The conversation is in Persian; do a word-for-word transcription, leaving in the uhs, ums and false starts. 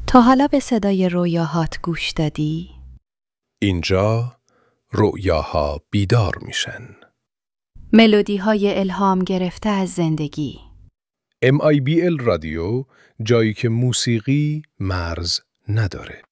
تا حالا به صدای رویاهات گوش دادی؟ اینجا رؤیاها بیدار میشن. ملودی های الهام گرفته از زندگی. ام آی بی ال رادیو، جایی که موسیقی مرز نداره.